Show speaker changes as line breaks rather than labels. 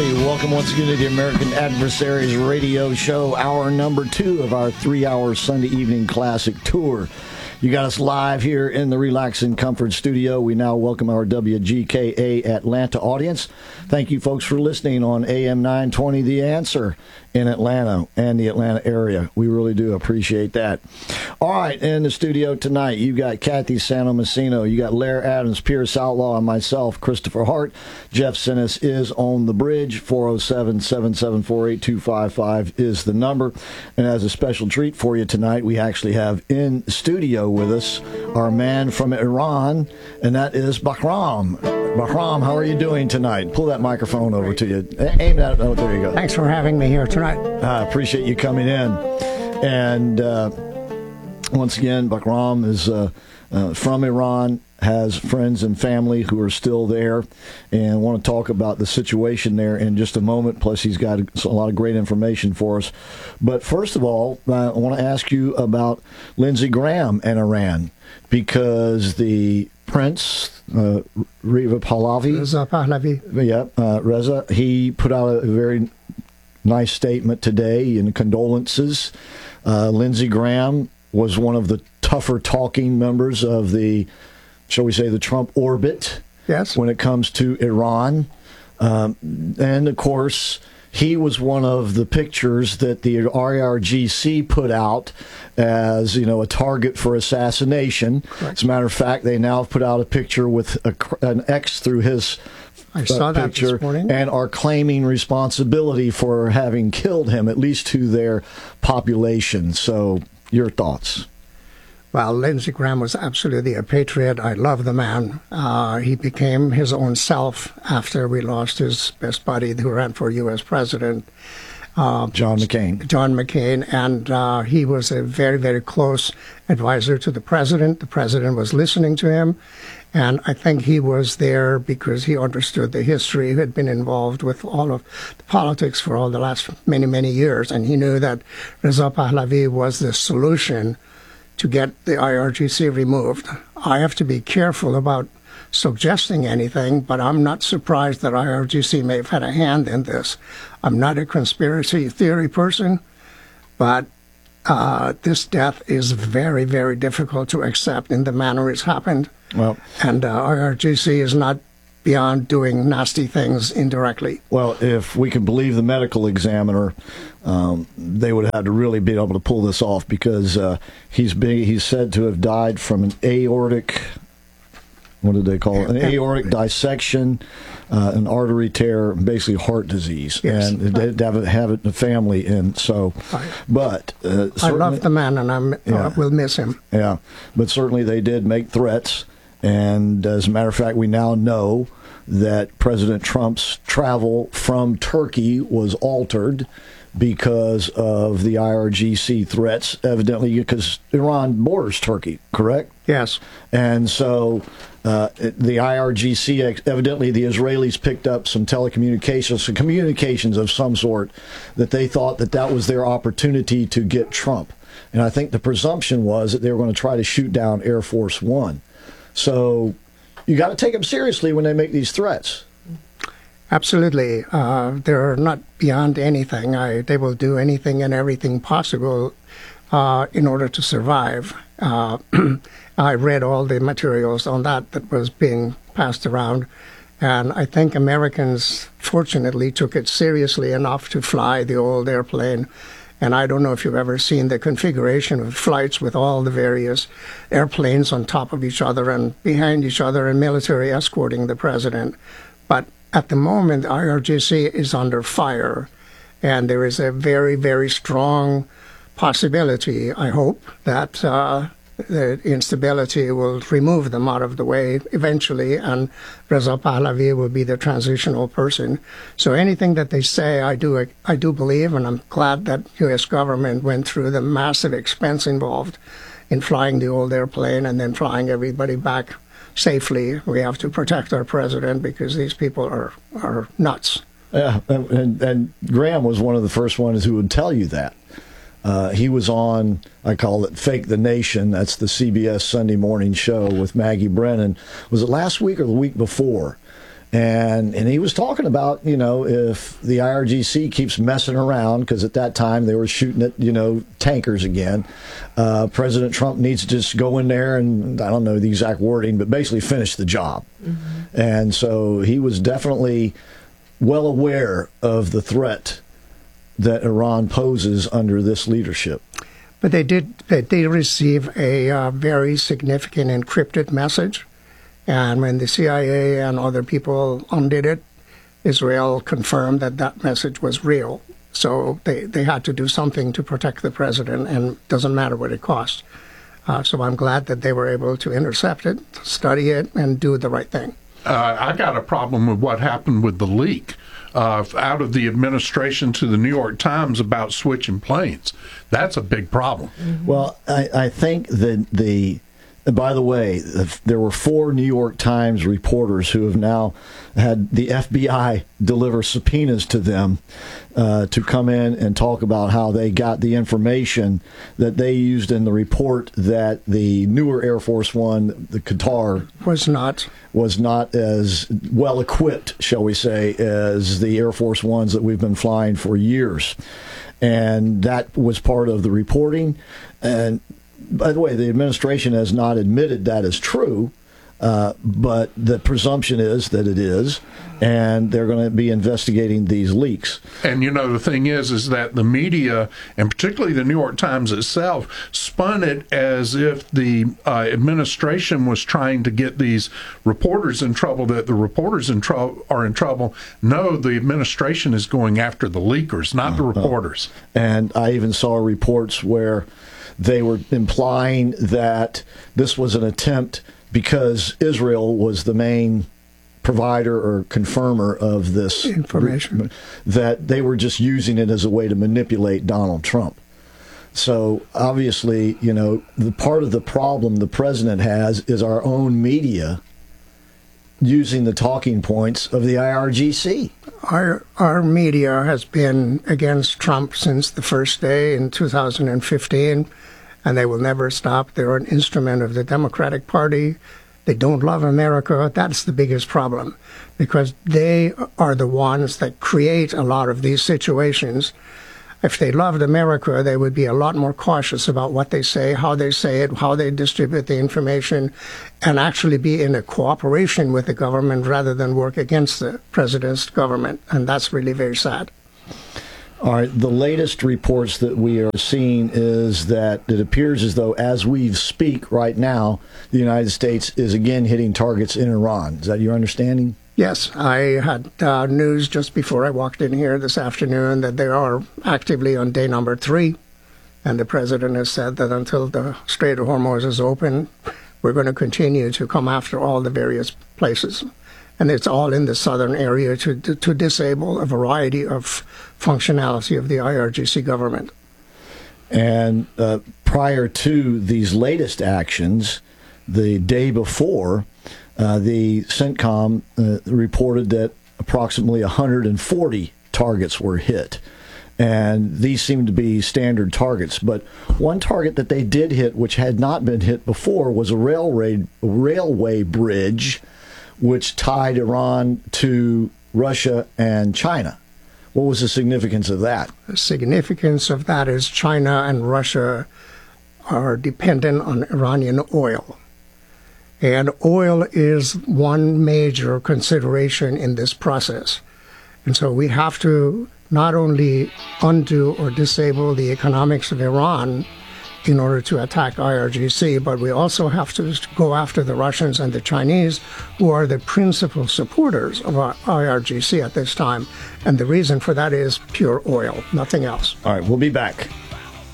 Hey, welcome once again to the American Adversaries Radio Show, hour number 2 of our 3-hour Sunday evening classic tour. You got us live here in the Relax and Comfort studio. We now welcome our WGKA Atlanta audience. Thank you, folks, for listening on AM 920 The Answer in Atlanta and the Atlanta area. We really do appreciate that. All right, in the studio tonight, you got Kathy Santomassino, you got Lair Adams, Pierce Outlaw, and myself, Christopher Hart. Jeff Sinnis is on the bridge. 407-774-8255 is the number. And as a special treat for you tonight, we actually have in studio with us our man from Iran, and that is Bahram. Bahram, how are you doing tonight? Pull that microphone over to you. Aim that. Oh, there you go.
Thanks for having me here tonight.
I appreciate you coming in. And once again, Bahram is from Iran, has friends and family who are still there, and want to talk about the situation there in just a moment. Plus, he's got a lot of great information for us. But first of all, I want to ask you about Lindsey Graham and Iran, because the Prince, Reza Pahlavi, Reza, he put out a very nice statement today in condolences. Lindsey Graham was one of the tougher talking members of the, shall we say, the Trump orbit.
Yes.
When it comes to Iran. And, of course, he was one of the pictures that the IRGC put out as, a target for assassination. Correct. As a matter of fact, they now have put out a picture with an X through his
I saw that
picture
this morning.
And are claiming responsibility for having killed him, at least to their population. So, your thoughts?
Well, Lindsey Graham was absolutely a patriot. I love the man. He became his own self after we lost his best buddy who ran for U.S. president.
John McCain.
And he was a very, very close advisor to the president. The president was listening to him. And I think he was there because he understood the history. He had been involved with all of the politics for all the last many, many years. And he knew that Reza Pahlavi was the solution to get the IRGC removed. I have to be careful about suggesting anything, but I'm not surprised that IRGC may have had a hand in this. I'm not a conspiracy theory person, but this death is very, very difficult to accept in the manner it's happened.
Well,
and IRGC is not beyond doing nasty things indirectly.
Well, if we can believe the medical examiner, they would have had to really be able to pull this off, because he's said to have died from an aortic, what did they call it? An aortic dissection, an artery tear, basically heart disease.
Yes.
And they have it in the family. And so, but
I love the man, and I will miss him.
Yeah, but certainly they did make threats. And as a matter of fact, we now know that President Trump's travel from Turkey was altered because of the IRGC threats, evidently because Iran borders Turkey, correct?
Yes.
And so the IRGC, evidently the Israelis picked up some communications of some sort, that they thought that was their opportunity to get Trump. And I think the presumption was that they were going to try to shoot down Air Force One. So you got to take them seriously when they make these threats.
Absolutely. They're not beyond anything. They will do anything and everything possible in order to survive. I read all the materials on that was being passed around, and I think Americans fortunately took it seriously enough to fly the old airplane. And I don't know if you've ever seen the configuration of flights with all the various airplanes on top of each other and behind each other, and military escorting the president. But at the moment, IRGC is under fire, and there is a very, very strong possibility, I hope, that the instability will remove them out of the way eventually, and Reza Pahlavi will be the transitional person. So anything that they say, I do believe, and I'm glad that U.S. government went through the massive expense involved in flying the old airplane and then flying everybody back safely. We have to protect our president because these people are nuts.
Yeah, and Graham was one of the first ones who would tell you that. He was on, I call it Fake the Nation. That's the CBS Sunday morning show with Maggie Brennan. Was it last week or the week before? And he was talking about, if the IRGC keeps messing around, because at that time they were shooting at, tankers again, President Trump needs to just go in there and, I don't know the exact wording, but basically finish the job. Mm-hmm. And so he was definitely well aware of the threat that Iran poses under this leadership.
But they did receive a very significant encrypted message. And when the CIA and other people undid it, Israel confirmed that that message was real. So they had to do something to protect the president, and it doesn't matter what it costs. So I'm glad that they were able to intercept it, study it, and do the right thing.
I got a problem with what happened with the leak out of the administration to the New York Times about switching planes. That's a big problem.
Mm-hmm. Well, I think that by the way, there were 4 New York Times reporters who have now had the FBI deliver subpoenas to them to come in and talk about how they got the information that they used in the report that the newer Air Force One, the Qatar, was not as well equipped, shall we say, as the Air Force Ones that we've been flying for years. And that was part of the reporting. And by the way, the administration has not admitted that is true, but the presumption is that it is, and they're going to be investigating these leaks.
And, the thing is that the media, and particularly the New York Times itself, spun it as if the administration was trying to get these reporters in trouble, that the reporters are in trouble. No, the administration is going after the leakers, not the reporters.
And I even saw reports where they were implying that this was an attempt because Israel was the main provider or confirmer of this
information,
that they were just using it as a way to manipulate Donald Trump. So obviously, the part of the problem the president has is our own media using the talking points of the IRGC.
Our media has been against Trump since the first day in 2015, and they will never stop. They're an instrument of the Democratic Party. They don't love America. That's the biggest problem, because they are the ones that create a lot of these situations. If they loved America, they would be a lot more cautious about what they say, how they say it, how they distribute the information, and actually be in a cooperation with the government rather than work against the president's government. And that's really very sad.
All right, the latest reports that we are seeing is that it appears as though, as we speak right now, the United States is again hitting targets in Iran. Is that your understanding?
Yes, I had news just before I walked in here this afternoon that they are actively on day number 3, and the president has said that until the Strait of Hormuz is open, we're going to continue to come after all the various places. And it's all in the southern area to disable a variety of functionality of the IRGC government.
And prior to these latest actions, the day before, the CENTCOM reported that approximately 140 targets were hit. And these seem to be standard targets. But one target that they did hit, which had not been hit before, was a railway bridge which tied Iran to Russia and China. What was the significance of that?
The significance of that is China and Russia are dependent on Iranian oil. And oil is one major consideration in this process. And so we have to not only undo or disable the economics of Iran in order to attack IRGC, but we also have to go after the Russians and the Chinese, who are the principal supporters of IRGC at this time. And the reason for that is pure oil, nothing else.
All right, we'll be back.